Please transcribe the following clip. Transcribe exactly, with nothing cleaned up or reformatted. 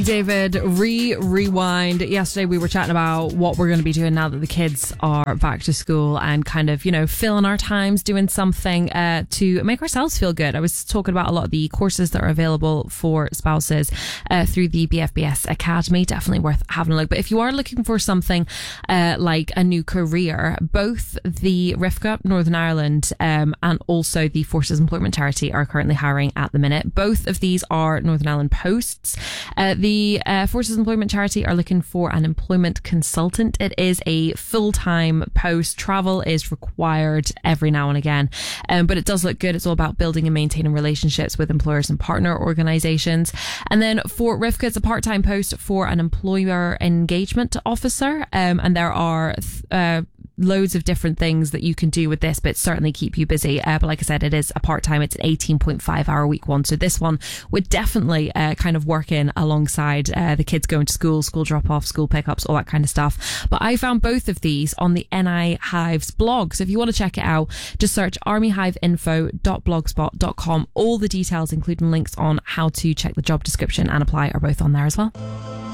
David, re-rewind. Yesterday we were chatting about what we're going to be doing now that the kids are back to school and kind of, you know, filling our times doing something uh, to make ourselves feel good. I was talking about a lot of the courses that are available for spouses uh, through the B F B S Academy. Definitely worth having a look. But if you are looking for something uh, like a new career, both the R I F C A Northern Ireland um, and also the Forces Employment Charity are currently hiring at the minute. Both of these are Northern Ireland posts. Uh, the The uh, Forces Employment Charity are looking for an employment consultant. It is a full-time post. Travel is required every now and again, um, but it does look good. It's all about building and maintaining relationships with employers and partner organisations. And then for R I F C A, it's a part-time post for an employer engagement officer, um, and there are uh, loads of different things that you can do with this, but certainly keep you busy. Uh, but like I said, it is a part-time. It's an eighteen point five hour week one. So this one would definitely uh, kind of work in alongside uh, the kids going to school, school drop-off, school pickups, all that kind of stuff. But I found both of these on the N I Hives blog. So if you want to check it out, just search army hive info dot blogspot dot com. All the details, including links on how to check the job description and apply, are both on there as well.